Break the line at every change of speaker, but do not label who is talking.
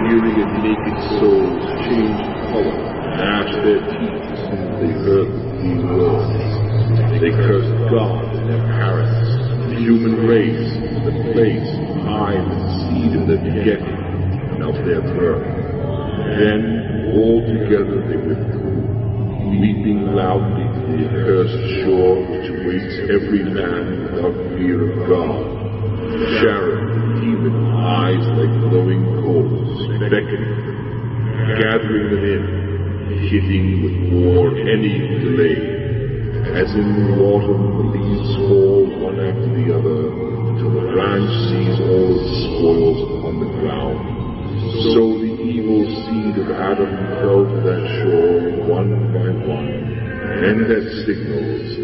weary and naked souls changed color, gnashed their teeth as soon as they heard the three words. They cursed God and their parents, the human race, the place, time, and seed of their begetting, and of their birth. Then, all together they withdrew, weeping loudly to the accursed shore which awaits every man without fear of God. Sharon, demon, eyes like glowing coals, beckoning them, gathering them in, hitting with more any delay. As in the autumn the leaves